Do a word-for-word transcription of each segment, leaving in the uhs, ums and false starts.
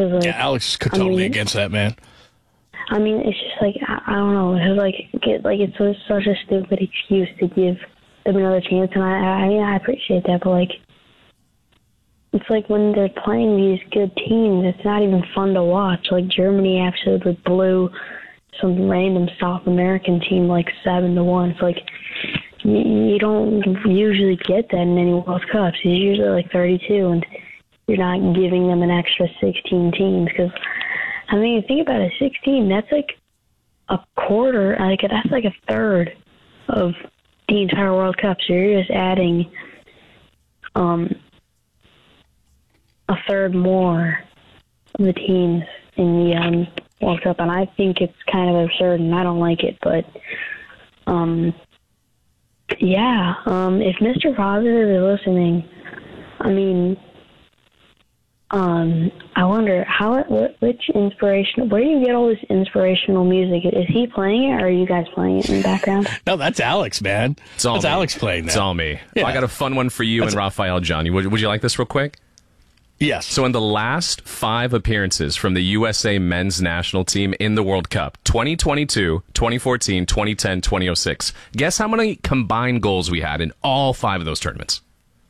Cause, like, yeah, Alex is totally I mean, against that, man. I mean, it's just like, I, I don't know. It's like, get, like it's so, such a stupid excuse to give them another chance. And I, I mean, I appreciate that, but, like, it's like when they're playing these good teams, it's not even fun to watch. Like, Germany absolutely blew some random South American team like seven to one. It's like, you, you don't usually get that in any World Cups. It's usually like thirty-two, and you're not giving them an extra sixteen teams. Because, I mean, think about it, sixteen, that's like a quarter, like that's like a third of the entire World Cup. So you're just adding um, a third more of the teams in the um, World Cup, and I think it's kind of absurd, and I don't like it. But, um, yeah, um, if Mister Positive is listening, I mean, um, I wonder how, what, which inspiration, where do you get all this inspirational music? Is he playing it, or are you guys playing it in the background? No, that's Alex, man. It's all that's me. Alex playing that. It's all me. Yeah. I got a fun one for you That's and Raphael Johnny. Would, would you like this real quick? Yes. So in the last five appearances from the U S A men's national team in the World Cup, twenty twenty-two, twenty fourteen, twenty ten, twenty oh six, guess how many combined goals we had in all five of those tournaments?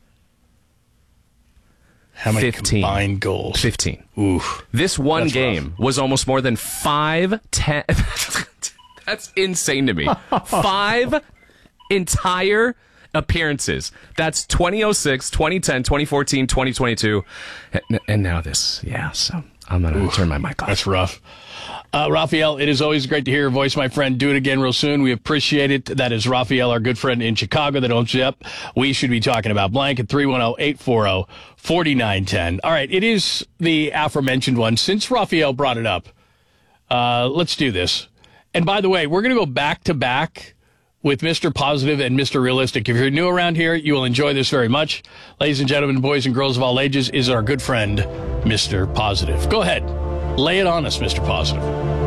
How many fifteen. combined goals? fifteen. Oof. This one That's game rough. was almost more than five, ten. That's insane to me. Five entire appearances. That's twenty oh six, twenty ten, twenty fourteen, twenty twenty-two. And, and now this. Yeah, so I'm going to turn my mic off. That's rough. Uh, Raphael, it is always great to hear your voice, my friend. Do it again real soon. We appreciate it. That is Raphael, our good friend in Chicago that owns you up. We should be talking about blank at three one zero, eight four zero, four nine one zero. All right, it is the aforementioned one. Since Raphael brought it up, uh, let's do this. And by the way, we're going to go back to back with Mister Positive and Mister Realistic. If you're new around here, you will enjoy this very much. Ladies and gentlemen, boys and girls of all ages, is our good friend, Mister Positive. Go ahead. Lay it on us, Mister Positive.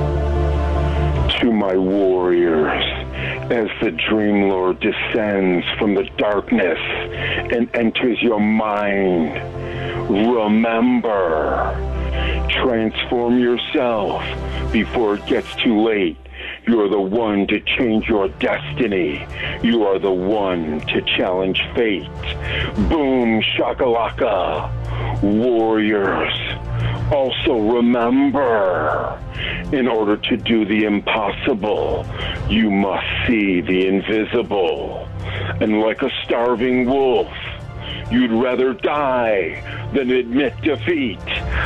To my warriors, as the Dream Lord descends from the darkness and enters your mind, remember, transform yourself before it gets too late. You are the one to change your destiny. You are the one to challenge fate. Boom, shakalaka. Warriors, also remember, in order to do the impossible, you must see the invisible. And like a starving wolf, you'd rather die than admit defeat.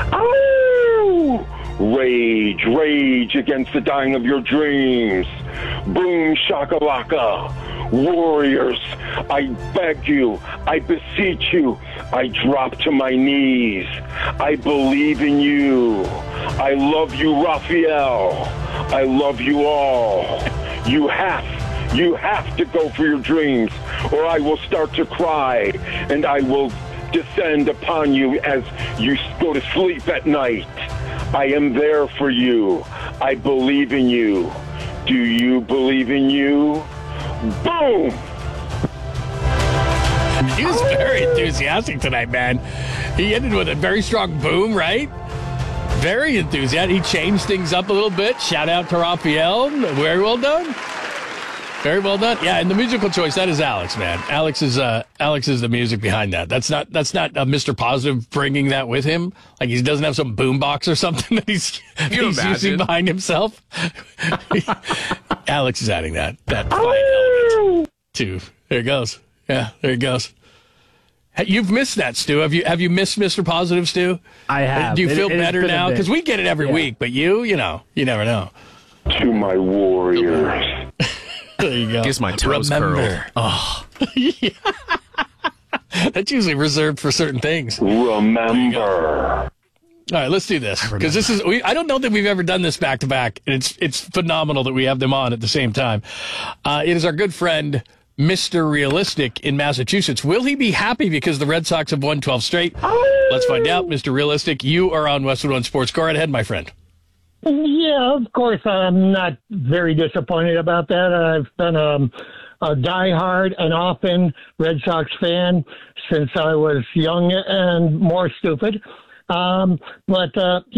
Ow! Rage, rage against the dying of your dreams. Boom, shakalaka. Warriors, I beg you, I beseech you, I drop to my knees. I believe in you. I love you, Raphael. I love you all. You have, you have to go for your dreams, or I will start to cry, and I will descend upon you as you go to sleep at night. I am there for you. I believe in you. Do you believe in you? Boom! He was very enthusiastic tonight, man. He ended with a very strong boom, right? Very enthusiastic. He changed things up a little bit. Shout out to Raphael. Very well done. Very well done. Yeah, and the musical choice, that is Alex, man. Alex is uh, Alex is the music behind that. That's not that's not uh, Mister Positive bringing that with him. Like he doesn't have some boombox or something that he's, he's using behind himself. Alex is adding that that fine element too. There it goes. Yeah, there it goes. Hey, you've missed that, Stu. Have you have you missed Mister Positive, Stu? I have. Do you It- feel it has better been a now? bit. Because we get it every Yeah. week, but you, you know, you never know. To my warriors. There you go. Gets my toes Remember. curled. Oh, That's usually reserved for certain things. Remember. All right, let's do this because this is. We, I don't know that we've ever done this back to back, and it's it's phenomenal that we have them on at the same time. Uh, it is our good friend Mister Realistic in Massachusetts. Will he be happy because the Red Sox have won twelve straight? Let's find out, Mister Realistic. You are on Westwood One Sports. Go right ahead, my friend. Yeah, of course, I'm not very disappointed about that. I've been um, a diehard and often Red Sox fan since I was young and more stupid. Um, but, uh,